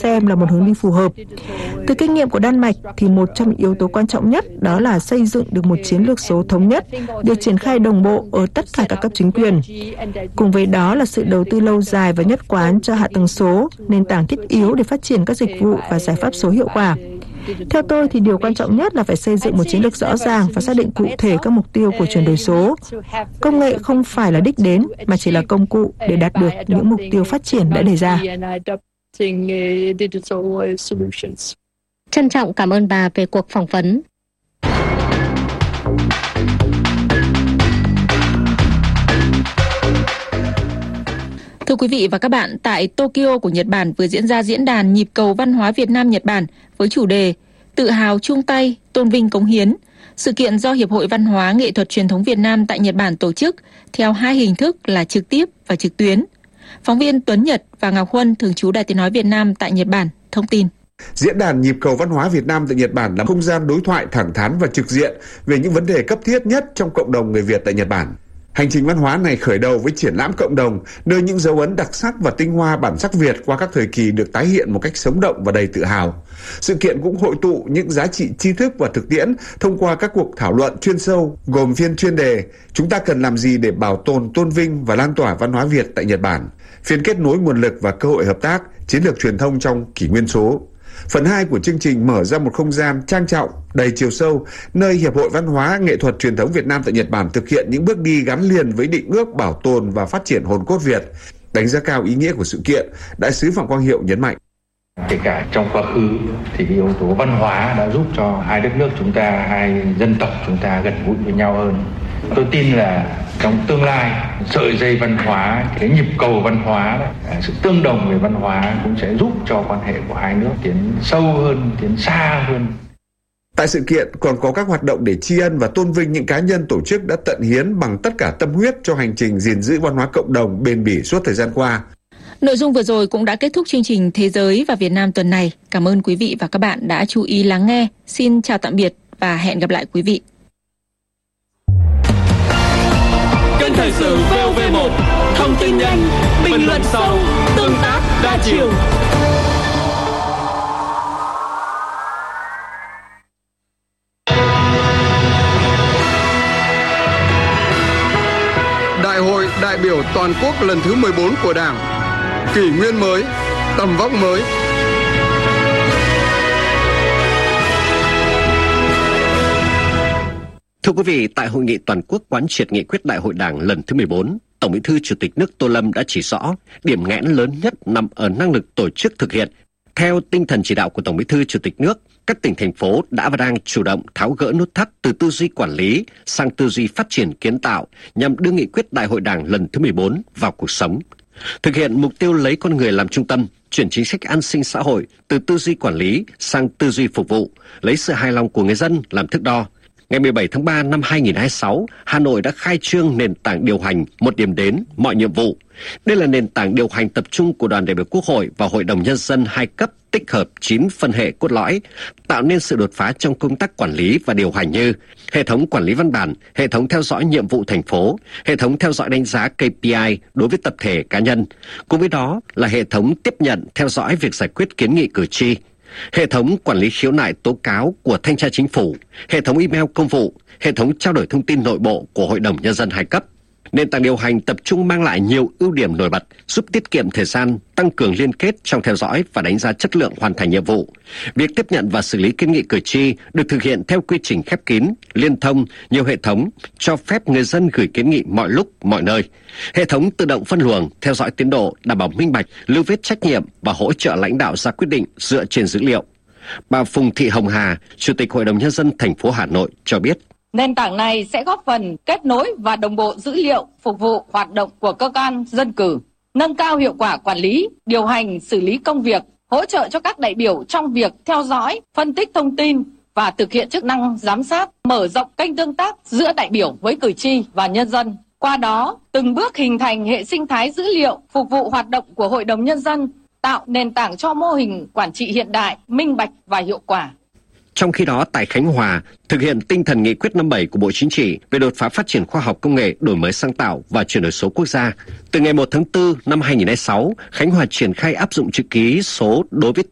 xem là một hướng đi phù hợp. Từ kinh nghiệm của Đan Mạch thì một trong những yếu tố quan trọng nhất đó là xây dựng được một chiến lược số thống nhất được triển khai đồng bộ ở tất cả các cấp chính quyền. Cùng với đó là sự đầu tư lâu dài và nhất quán cho hạ tầng số, nền tảng thiết yếu để phát triển các dịch vụ và giải pháp số hiệu quả. Theo tôi thì điều quan trọng nhất là phải xây dựng một chiến lược rõ ràng và xác định cụ thể các mục tiêu của chuyển đổi số. Công nghệ không phải là đích đến mà chỉ là công cụ để đạt được những mục tiêu phát triển đã đề ra. Trân trọng cảm ơn bà về cuộc phỏng vấn. Thưa quý vị và các bạn, tại Tokyo của Nhật Bản vừa diễn ra diễn đàn Nhịp cầu văn hóa Việt Nam Nhật Bản với chủ đề Tự hào chung tay, tôn vinh cống hiến. Sự kiện do Hiệp hội Văn hóa Nghệ thuật Truyền thống Việt Nam tại Nhật Bản tổ chức theo hai hình thức là trực tiếp và trực tuyến. Phóng viên Tuấn Nhật và Ngọc Huân, thường trú Đài Tiếng nói Việt Nam tại Nhật Bản, thông tin. Diễn đàn Nhịp cầu văn hóa Việt Nam tại Nhật Bản là không gian đối thoại thẳng thắn và trực diện về những vấn đề cấp thiết nhất trong cộng đồng người Việt tại Nhật Bản. Hành trình văn hóa này khởi đầu với triển lãm cộng đồng, nơi những dấu ấn đặc sắc và tinh hoa bản sắc Việt qua các thời kỳ được tái hiện một cách sống động và đầy tự hào. Sự kiện cũng hội tụ những giá trị tri thức và thực tiễn thông qua các cuộc thảo luận chuyên sâu, gồm phiên chuyên đề Chúng ta cần làm gì để bảo tồn, tôn vinh và lan tỏa văn hóa Việt tại Nhật Bản, phiên kết nối nguồn lực và cơ hội hợp tác, chiến lược truyền thông trong kỷ nguyên số. Phần 2 của chương trình mở ra một không gian trang trọng, đầy chiều sâu, nơi Hiệp hội Văn hóa Nghệ thuật Truyền thống Việt Nam tại Nhật Bản thực hiện những bước đi gắn liền với định ước bảo tồn và phát triển hồn cốt Việt. Đánh giá cao ý nghĩa của sự kiện, Đại sứ Phạm Quang Hiệu nhấn mạnh. Kể cả trong quá khứ thì cái yếu tố văn hóa đã giúp cho hai đất nước chúng ta, hai dân tộc chúng ta gần gũi với nhau hơn. Tôi tin là trong tương lai, sợi dây văn hóa, cái nhịp cầu văn hóa, sự tương đồng về văn hóa cũng sẽ giúp cho quan hệ của hai nước tiến sâu hơn, tiến xa hơn. Tại sự kiện còn có các hoạt động để tri ân và tôn vinh những cá nhân tổ chức đã tận hiến bằng tất cả tâm huyết cho hành trình gìn giữ văn hóa cộng đồng bền bỉ suốt thời gian qua. Nội dung vừa rồi cũng đã kết thúc chương trình Thế giới và Việt Nam tuần này. Cảm ơn quý vị và các bạn đã chú ý lắng nghe. Xin chào tạm biệt và hẹn gặp lại quý vị. Kênh thời sự VOV1, thông tin nhanh, bình luận sâu, tương tác đa chiều. Đại hội đại biểu toàn quốc lần thứ 14 của Đảng, kỷ nguyên mới, tầm vóc mới. Thưa quý vị, tại hội nghị toàn quốc quán triệt nghị quyết đại hội Đảng lần thứ 14, Tổng Bí thư Chủ tịch nước Tô Lâm đã chỉ rõ điểm nghẽn lớn nhất nằm ở năng lực tổ chức thực hiện. Theo tinh thần chỉ đạo của Tổng Bí thư Chủ tịch nước, các tỉnh thành phố đã và đang chủ động tháo gỡ nút thắt từ tư duy quản lý sang tư duy phát triển kiến tạo nhằm đưa nghị quyết đại hội Đảng lần thứ 14 vào cuộc sống. Thực hiện mục tiêu lấy con người làm trung tâm, chuyển chính sách an sinh xã hội từ tư duy quản lý sang tư duy phục vụ, lấy sự hài lòng của người dân làm thước đo. Ngày 17 tháng 3 năm 2026, Hà Nội đã khai trương nền tảng điều hành một điểm đến, mọi nhiệm vụ. Đây là nền tảng điều hành tập trung của Đoàn đại biểu Quốc hội và Hội đồng Nhân dân hai cấp tích hợp 9 phân hệ cốt lõi, tạo nên sự đột phá trong công tác quản lý và điều hành như hệ thống quản lý văn bản, hệ thống theo dõi nhiệm vụ thành phố, hệ thống theo dõi đánh giá KPI đối với tập thể cá nhân. Cùng với đó là hệ thống tiếp nhận, theo dõi việc giải quyết kiến nghị cử tri, hệ thống quản lý khiếu nại tố cáo của Thanh tra Chính phủ, hệ thống email công vụ, hệ thống trao đổi thông tin nội bộ của Hội đồng Nhân dân hai cấp. Nền tảng điều hành tập trung mang lại nhiều ưu điểm nổi bật, giúp tiết kiệm thời gian, tăng cường liên kết trong theo dõi và đánh giá chất lượng hoàn thành nhiệm vụ. Việc tiếp nhận và xử lý kiến nghị cử tri được thực hiện theo quy trình khép kín, liên thông, nhiều hệ thống, cho phép người dân gửi kiến nghị mọi lúc, mọi nơi. Hệ thống tự động phân luồng, theo dõi tiến độ, đảm bảo minh bạch, lưu vết trách nhiệm và hỗ trợ lãnh đạo ra quyết định dựa trên dữ liệu. Bà Phùng Thị Hồng Hà, Chủ tịch Hội đồng Nhân dân thành phố Hà Nội cho biết. Nền tảng này sẽ góp phần kết nối và đồng bộ dữ liệu phục vụ hoạt động của cơ quan dân cử, nâng cao hiệu quả quản lý, điều hành, xử lý công việc, hỗ trợ cho các đại biểu trong việc theo dõi, phân tích thông tin và thực hiện chức năng giám sát, mở rộng kênh tương tác giữa đại biểu với cử tri và nhân dân. Qua đó, từng bước hình thành hệ sinh thái dữ liệu phục vụ hoạt động của Hội đồng Nhân dân, tạo nền tảng cho mô hình quản trị hiện đại, minh bạch và hiệu quả. Trong khi đó, tại Khánh Hòa, thực hiện tinh thần nghị quyết 57 của Bộ Chính trị về đột phá phát triển khoa học công nghệ, đổi mới sáng tạo và chuyển đổi số quốc gia, từ ngày 1 tháng 4 năm 2026, Khánh Hòa triển khai áp dụng chữ ký số đối với